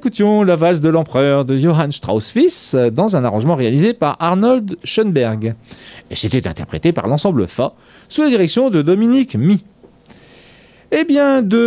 écoutions La valse de l'empereur de Johann Strauss fils dans un arrangement réalisé par Arnold Schoenberg. Et c'était interprété par l'ensemble Fa sous la direction de Dominique My. Eh bien, de